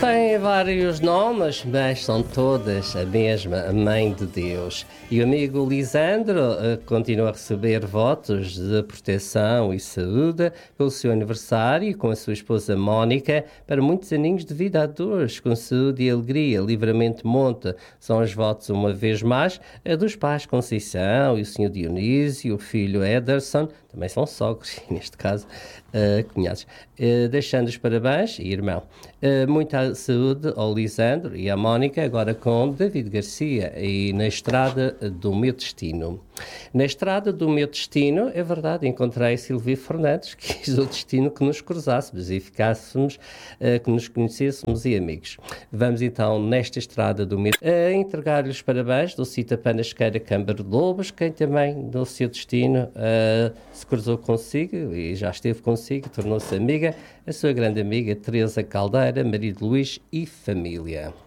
têm vários nomes, mas são todas a mesma, a Mãe de Deus. E o amigo Lisandro continua a receber votos de proteção e saúde pelo seu aniversário com a sua esposa Mónica para muitos aninhos de vida a dois, com saúde e alegria. Livramento monta. São os votos, uma vez mais, dos pais Conceição e o senhor Dionísio, o filho Ederson, também são sogros, neste caso, cunhados. Deixando os parabéns, irmão. Muita saúde ao Lisandro e à Mónica, agora com David Garcia e na Estrada do Meu Destino. Na Estrada do Meu Destino, é verdade, encontrei Silvio Fernandes, quis o destino que nos cruzássemos e ficássemos, que nos conhecêssemos e amigos. Vamos então, nesta Estrada do Meu entregar-lhe os parabéns do Cita Panasqueira Câmara de Lobos, quem também no seu destino se cruzou consigo e já esteve consigo, tornou-se amiga, a sua grande amiga Teresa Caldeira, marido Luís e família.